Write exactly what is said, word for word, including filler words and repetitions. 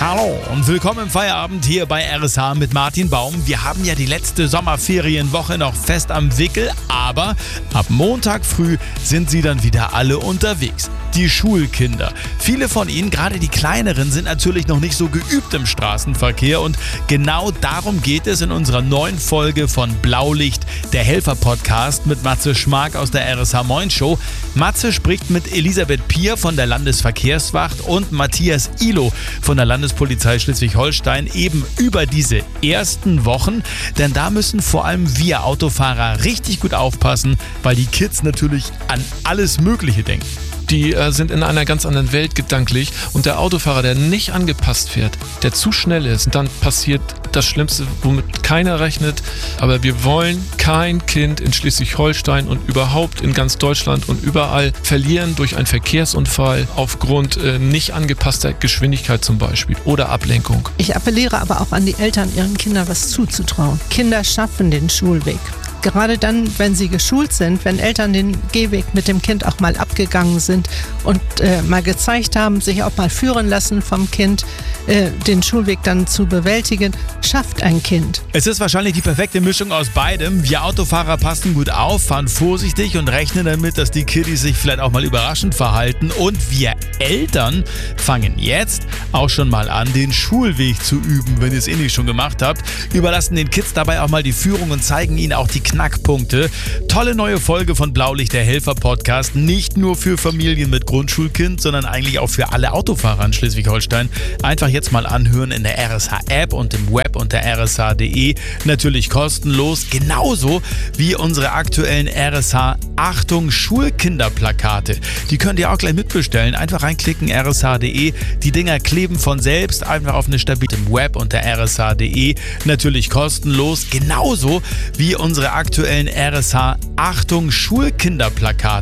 Hallo und willkommen im Feierabend hier bei R S H mit Martin Baum. Wir haben ja die letzte Sommerferienwoche noch fest am Wickel, aber ab Montag früh sind sie dann wieder alle unterwegs. Die Schulkinder. Viele von ihnen, gerade die kleineren, sind natürlich noch nicht so geübt im Straßenverkehr und genau darum geht es in unserer neuen Folge von Blaulicht, der Helfer-Podcast mit Matze Schmark aus der R S H Moin Show. Matze spricht mit Elisabeth Pier von der Landesverkehrswacht und Matthias Ilo von der Landespolizei Schleswig-Holstein eben über diese ersten Wochen, denn da müssen vor allem wir Autofahrer richtig gut aufpassen, weil die Kids natürlich an alles Mögliche denken. Die äh, sind in einer ganz anderen Welt gedanklich und der Autofahrer, der nicht angepasst fährt, der zu schnell ist, dann passiert das Schlimmste, womit keiner rechnet. Aber wir wollen kein Kind in Schleswig-Holstein und überhaupt in ganz Deutschland und überall verlieren durch einen Verkehrsunfall aufgrund äh, nicht angepasster Geschwindigkeit zum Beispiel oder Ablenkung. Ich appelliere aber auch an die Eltern, ihren Kindern was zuzutrauen. Kinder schaffen den Schulweg. Gerade dann, wenn sie geschult sind, wenn Eltern den Gehweg mit dem Kind auch mal abgegangen sind und äh, mal gezeigt haben, sich auch mal führen lassen vom Kind, äh, den Schulweg dann zu bewältigen, schafft ein Kind. Es ist wahrscheinlich die perfekte Mischung aus beidem. Wir Autofahrer passen gut auf, fahren vorsichtig und rechnen damit, dass die Kiddies sich vielleicht auch mal überraschend verhalten. Und wir Eltern fangen jetzt auch schon mal an, den Schulweg zu üben, wenn ihr es eh nicht schon gemacht habt. Überlassen den Kids dabei auch mal die Führung und zeigen ihnen auch die Knackpunkte. Tolle neue Folge von Blaulicht, der Helfer-Podcast. Nicht nur für Familien mit Grundschulkind, sondern eigentlich auch für alle Autofahrer in Schleswig-Holstein. Einfach jetzt mal anhören in der R S H-App und im Web unter r s h punkt d e. Natürlich kostenlos. Genauso wie unsere aktuellen R S H Achtung Schulkinderplakate. Die könnt ihr auch gleich mitbestellen. Einfach reinklicken, r s h punkt d e. Die Dinger kleben von selbst. Einfach auf eine stabile im Web unter r s h punkt d e. Natürlich kostenlos. Genauso wie unsere aktuellen R S H Achtung Schulkinderplakate.